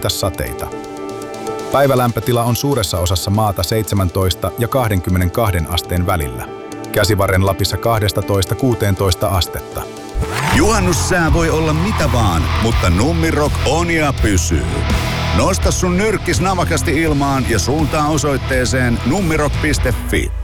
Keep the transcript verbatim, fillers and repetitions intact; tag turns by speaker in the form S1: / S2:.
S1: välitä sateita. Päivälämpötila on suuressa osassa maata seitsemäntoista ja kaksikymmentäkaksi asteen välillä. Käsivarren Lapissa kaksitoista kuusitoista astetta.
S2: Juhannussää voi olla mitä vaan, mutta Nummirock on ja pysyy. Nosta sun nyrkkis navakasti ilmaan ja suuntaa osoitteeseen nummirock piste fi.